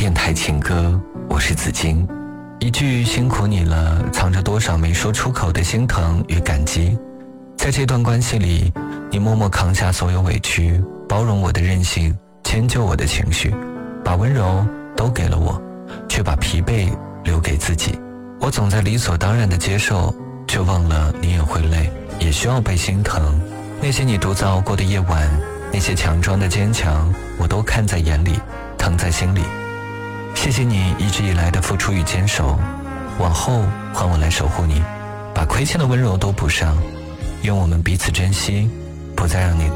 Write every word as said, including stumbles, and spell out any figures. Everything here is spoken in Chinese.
电台情歌，我是子金。一句辛苦你了，藏着多少没说出口的心疼与感激。在这段关系里，你默默扛下所有委屈，包容我的任性，迁就我的情绪，把温柔都给了我，却把疲惫留给自己。我总在理所当然的接受，却忘了你也会累，也需要被心疼。那些你独自熬过的夜晚，那些强装的坚强，我都看在眼里，疼在心里。谢谢你一直以来的付出与坚守，往后换我来守护你，把亏欠的温柔都补上。愿我们彼此珍惜，不再让你